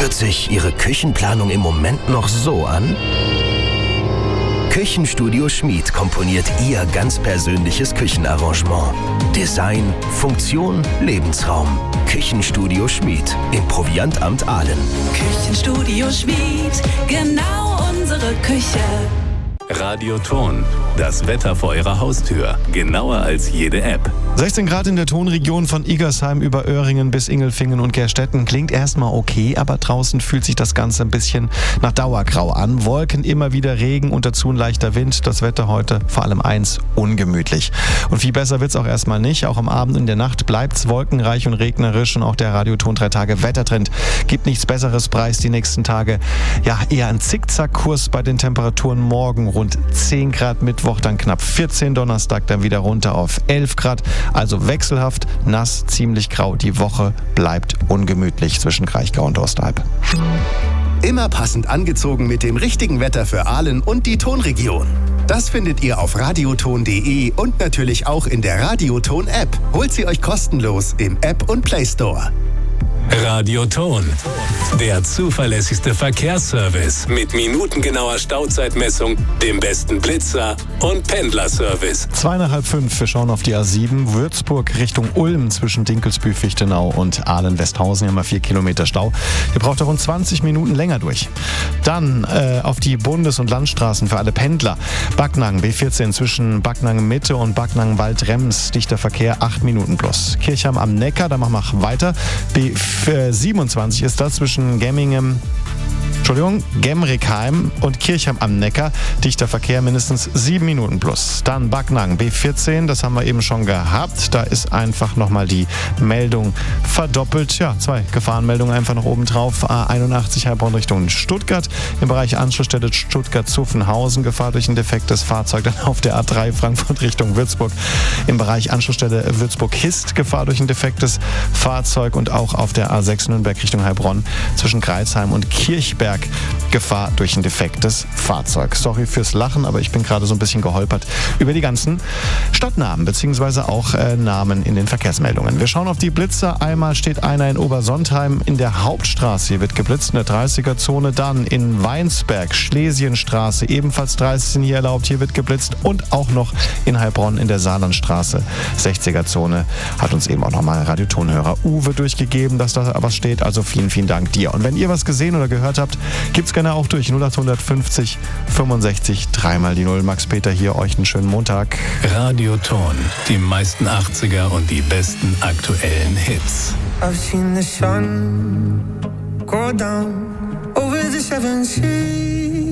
Hört sich Ihre Küchenplanung im Moment noch so an? Küchenstudio Schmid komponiert Ihr ganz persönliches Küchenarrangement. Design, Funktion, Lebensraum. Küchenstudio Schmid im Proviantamt Aalen. Küchenstudio Schmid, genau unsere Küche. Radioton, das Wetter vor Ihrer Haustür. Genauer als jede App. 16 Grad in der Tonregion von Igersheim über Öhringen bis Ingelfingen und Gerstetten. Klingt erstmal okay, aber draußen fühlt sich das Ganze ein bisschen nach Dauergrau an. Wolken, immer wieder Regen und dazu ein leichter Wind. Das Wetter heute vor allem eins, ungemütlich. Und viel besser wird's auch erstmal nicht. Auch am Abend und in der Nacht bleibt's wolkenreich und regnerisch. Und auch der Radioton 3 Tage Wettertrend gibt nichts Besseres preis die nächsten Tage. Ja, eher ein Zickzackkurs bei den Temperaturen morgen. Rund 10 Grad Mittwoch, dann knapp 14 Donnerstag, dann wieder runter auf 11 Grad. Also wechselhaft, nass, ziemlich grau. Die Woche bleibt ungemütlich zwischen Kraichgau und Osterhalb. Immer passend angezogen mit dem richtigen Wetter für Aalen und die Tonregion. Das findet ihr auf radioton.de und natürlich auch in der Radioton-App. Holt sie euch kostenlos im App- und Play Store. Radioton, der zuverlässigste Verkehrsservice mit minutengenauer Stauzeitmessung, dem besten Blitzer und Pendlerservice. 4:30. Wir schauen auf die A7 Würzburg Richtung Ulm zwischen Dinkelsbühl, Fichtenau und Aalen-Westhausen. Hier haben wir 4 Kilometer Stau. Ihr braucht rund 20 Minuten länger durch. Dann auf die Bundes- und Landstraßen für alle Pendler. Backnang B14 zwischen Backnang Mitte und Backnang Waldrems. Dichter Verkehr 8 Minuten plus. Kirchheim am Neckar, da machen wir weiter. B27 ist das zwischen Gemrickheim und Kirchheim am Neckar. Dichter Verkehr mindestens 7 Minuten plus. Dann Backnang B14, das haben wir eben schon gehabt. Da ist einfach nochmal die Meldung verdoppelt. Ja, 2 Gefahrenmeldungen einfach noch oben drauf. A81 Heilbronn Richtung Stuttgart. Im Bereich Anschlussstelle Stuttgart-Zuffenhausen. Gefahr durch ein defektes Fahrzeug. Dann auf der A3 Frankfurt Richtung Würzburg. Im Bereich Anschlussstelle Würzburg-Hist. Gefahr durch ein defektes Fahrzeug. Und auch auf der A6 Nürnberg Richtung Heilbronn zwischen Greizheim und Kirchberg. Gefahr durch ein defektes Fahrzeug. Sorry fürs Lachen, aber ich bin gerade so ein bisschen geholpert über die ganzen Stadtnamen bzw. auch Namen in den Verkehrsmeldungen. Wir schauen auf die Blitzer. Einmal steht einer in Obersontheim in der Hauptstraße. Hier wird geblitzt in der 30er-Zone. Dann in Weinsberg, Schlesienstraße, ebenfalls 30 sind hier erlaubt. Hier wird geblitzt. Und auch noch in Heilbronn in der Saarlandstraße, 60er-Zone. Hat uns eben auch nochmal Radiotonhörer Uwe durchgegeben, dass da was steht. Also vielen, vielen Dank dir. Und wenn ihr was gesehen oder gehört habt, gibt's gerne auch durch 0850 65 3 die 0. Max Peter hier, euch einen schönen Montag. Radioton, die meisten 80er und die besten aktuellen Hits. I've seen the sun go down over the 7 seas.